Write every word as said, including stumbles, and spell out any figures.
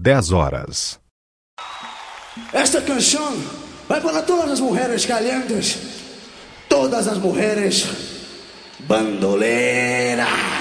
dez horas. Esta canção vai para todas as mulheres calientes, todas as mulheres bandoleiras.